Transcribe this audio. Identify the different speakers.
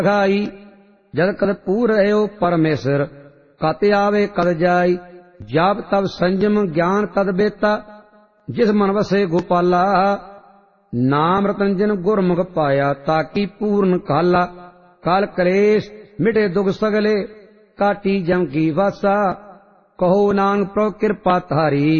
Speaker 1: घाई। जद कद पूर रहो परमेश्वर, कत आवे कद जाई। जाप तब संयम ज्ञान तद बेता, जिस मन वसे गोपाला। नाम रतंजन गुरमुख पाया, ताकि पूर्ण काला। काल कलेश मिटे दुख सगले, काटी जम की वासा। कहो नानक प्रभु कृपा तारी,